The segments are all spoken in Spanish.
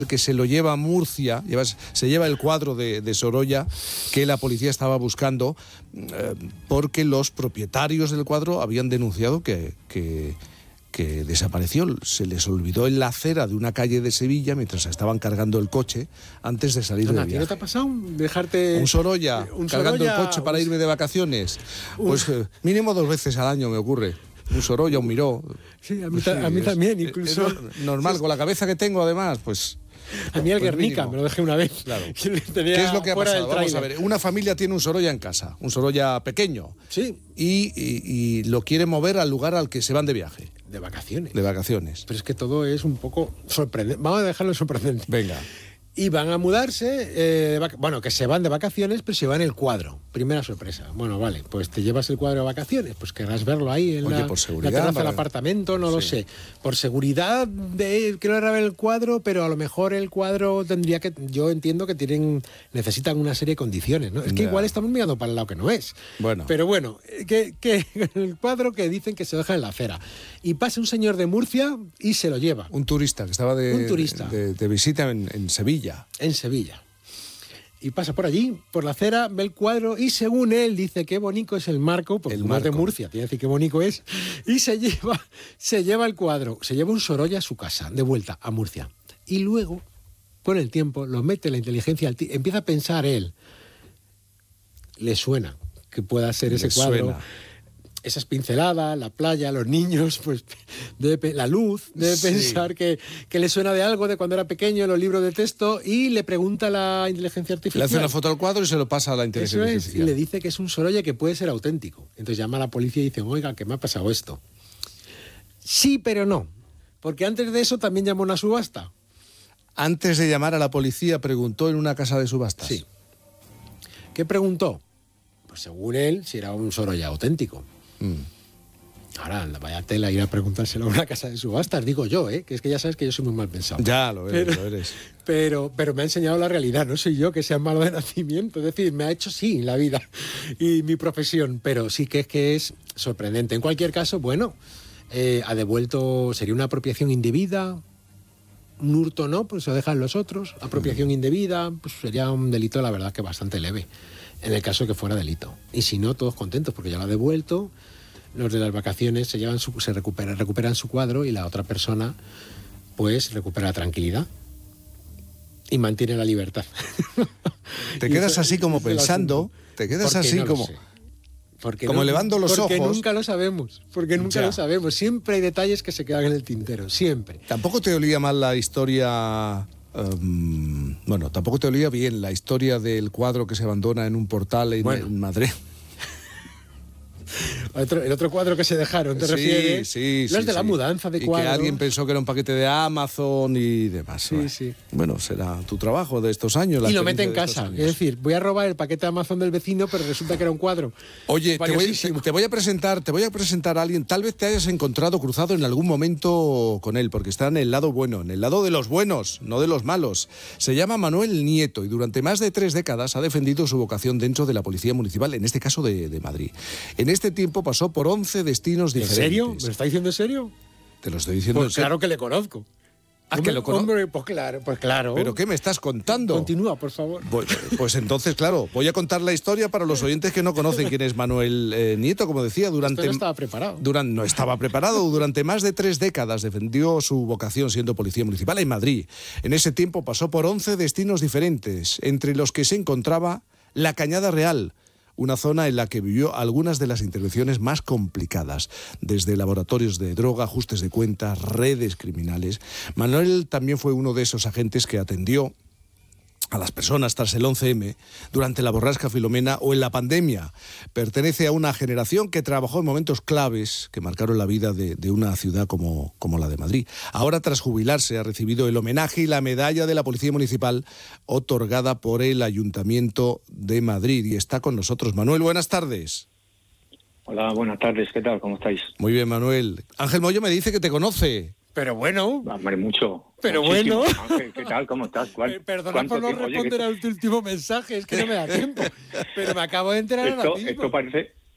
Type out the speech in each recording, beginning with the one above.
que se lo lleva a Murcia, se lleva el cuadro de Sorolla que la policía estaba buscando porque los propietarios del cuadro habían denunciado que desapareció. Se les olvidó en la acera de una calle de Sevilla mientras estaban cargando el coche antes de salir de viaje. ¿No te ha pasado dejarte un Sorolla cargando el coche para irme de vacaciones? Pues mínimo 2 veces al año me ocurre. Un Sorolla, un Miró. Sí, a mí también, incluso. Es normal, con la cabeza que tengo además, pues... A mí el Guernica me lo dejé una vez. Claro. ¿Qué es lo que ha pasado? Vamos a ver, una familia tiene un Sorolla en casa, un Sorolla pequeño. Sí. Y lo quiere mover al lugar al que se van de viaje. De vacaciones. De vacaciones. Pero es que todo es un poco sorprendente. Vamos a dejarlo sorprendente. Venga. Y van a mudarse, que se van de vacaciones, pero se van el cuadro. Primera sorpresa. Bueno, vale, pues te llevas el cuadro de vacaciones, pues querrás verlo ahí en por seguridad, la terraza del apartamento, no lo sé. Por seguridad, quiero ver el cuadro, pero a lo mejor el cuadro tendría que... Yo entiendo que necesitan una serie de condiciones, ¿no? Es que igual estamos mirando para el lado que no es. Bueno. Pero bueno, que el cuadro que dicen que se deja en la acera. Y pasa un señor de Murcia y se lo lleva. Un turista que estaba de visita en Sevilla. En Sevilla. Y pasa por allí, por la acera, ve el cuadro y según él dice qué bonito es el marco, porque el marco de Murcia, tiene que decir qué bonito es, y se lleva el cuadro, se lleva un Sorolla a su casa, de vuelta a Murcia. Y luego, con el tiempo, lo mete en la inteligencia, empieza a pensar él, le suena que pueda ser ese cuadro. Suena. Esas pinceladas, la playa, los niños, pues la luz, debe pensar que le suena de algo de cuando era pequeño en los libros de texto y le pregunta a la inteligencia artificial. Le hace una foto al cuadro y se lo pasa a la inteligencia artificial. Y le dice que es un Sorolla que puede ser auténtico. Entonces llama a la policía y dice, oiga, que me ha pasado esto. Sí, pero no, porque antes de eso también llamó a una subasta. Antes de llamar a la policía preguntó en una casa de subastas. Sí. ¿Qué preguntó? Pues según él, si era un Sorolla auténtico. Ahora, vaya tela ir a preguntárselo a una casa de subastas, digo yo, que es que ya sabes que yo soy muy mal pensado. Ya, lo eres. Pero me ha enseñado la realidad, no soy yo que sea malo de nacimiento, es decir, me ha hecho sí la vida y mi profesión, pero sí que es sorprendente. En cualquier caso, bueno, ha devuelto, sería una apropiación indebida, un hurto no, pues se lo dejan los otros, apropiación indebida, pues sería un delito, la verdad, que bastante leve, en el caso que fuera delito. Y si no, todos contentos, porque ya lo ha devuelto. Los de las vacaciones recuperan su cuadro y la otra persona pues recupera la tranquilidad y mantiene la libertad. Te quedas así como pensando, te quedas así como... Como elevando los ojos. Porque nunca lo sabemos, lo sabemos. Siempre hay detalles que se quedan en el tintero, siempre. ¿Tampoco te olía mal la historia... tampoco te olía bien la historia del cuadro que se abandona en un portal en Madrid? El otro cuadro que se dejaron, ¿te refieres? Sí. Los de la mudanza de cuadros. Y que alguien pensó que era un paquete de Amazon y demás. Sí. Bueno, será tu trabajo de estos años. Y lo mete en casa. Es decir, voy a robar el paquete de Amazon del vecino, pero resulta que era un cuadro. Oye, te voy a presentar a alguien. Tal vez te hayas encontrado cruzado en algún momento con él, porque está en el lado bueno, en el lado de los buenos, no de los malos. Se llama Manuel Nieto y durante más de 3 décadas ha defendido su vocación dentro de la Policía Municipal, en este caso de Madrid. En este tiempo pasó por 11 destinos diferentes. ¿En serio? ¿Me lo está diciendo en serio? Te lo estoy diciendo en serio. Claro que le conozco. ¿Que lo conozco? Hombre, pues claro. ¿Pero qué me estás contando? Continúa, por favor. Pues entonces, claro, voy a contar la historia para los oyentes que no conocen quién es Manuel Nieto. Como decía, Esto no estaba preparado. No estaba preparado. Durante más de 3 décadas defendió su vocación siendo policía municipal en Madrid. En ese tiempo pasó por 11 destinos diferentes, entre los que se encontraba la Cañada Real, una zona en la que vivió algunas de las intervenciones más complicadas, desde laboratorios de droga, ajustes de cuentas, redes criminales. Manuel también fue uno de esos agentes que atendió a las personas tras el 11M, durante la borrasca Filomena o en la pandemia. Pertenece a una generación que trabajó en momentos claves que marcaron la vida de una ciudad como la de Madrid. Ahora, tras jubilarse, ha recibido el homenaje y la medalla de la Policía Municipal otorgada por el Ayuntamiento de Madrid. Y está con nosotros. Manuel, buenas tardes. Hola, buenas tardes. ¿Qué tal? ¿Cómo estáis? Muy bien, Manuel. Ángel Moyo me dice que te conoce. Pero bueno. Hombre, mucho. Pero muchísimo. bueno. Ángel, ¿qué tal? ¿Cómo estás? Perdona por no responder al último mensaje, es que no me da tiempo. Pero me acabo de enterar ahora mismo.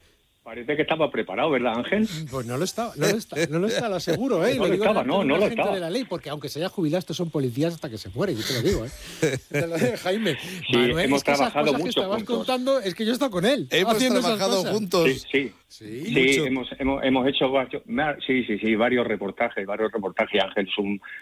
Parece que estaba preparado, ¿verdad, Ángel? Pues no lo está, lo aseguro, ¿eh? No lo estaba, no lo estaba. De la ley, porque aunque se haya jubilado, estos son policías hasta que se mueren, yo te lo digo, ¿eh? Te lo digo, Jaime. Sí, Manuel, hemos es que esas trabajado cosas que mucho estabas juntos. contando, es que yo he estado con él. Hemos haciendo esas trabajado cosas. juntos. Sí, mucho. hemos hecho varios reportajes. Ángel